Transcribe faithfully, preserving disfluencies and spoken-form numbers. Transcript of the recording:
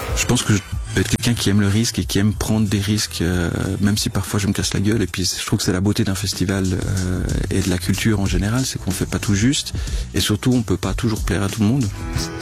Je pense que je vais être quelqu'un qui aime le risque et qui aime prendre des risques, euh, même si parfois je me casse la gueule. Et puis je trouve que c'est la beauté d'un festival euh, et de la culture en général, c'est qu'on fait pas tout juste. Et surtout, on peut pas toujours plaire à tout le monde.